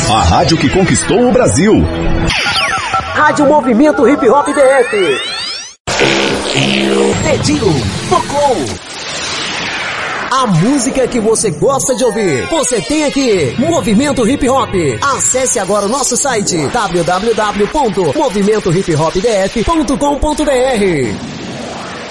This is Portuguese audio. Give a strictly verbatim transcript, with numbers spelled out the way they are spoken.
A rádio que conquistou o Brasil. Rádio Movimento Hip Hop D F. Dedinho, tocou. A música que você gosta de ouvir, você tem aqui. Movimento Hip Hop. Acesse agora o nosso site w w w ponto movimento hip hop d f ponto com ponto b r.